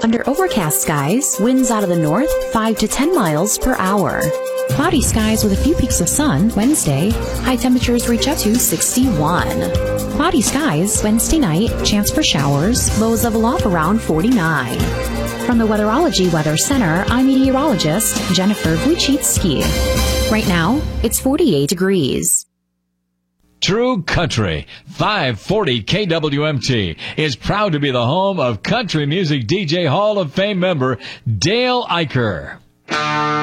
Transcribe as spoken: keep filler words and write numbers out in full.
Under overcast skies, winds out of the north, five to ten miles per hour. Cloudy skies with a few peaks of sun Wednesday. High temperatures reach up to sixty-one. Cloudy skies Wednesday night, chance for showers, lows level off around forty-nine. From the Weatherology Weather Center, I'm meteorologist Jennifer Wojcicki. Right now, it's forty-eight degrees. True Country, five forty K W M T, is proud to be the home of country music D J Hall of Fame member Dale Eicher.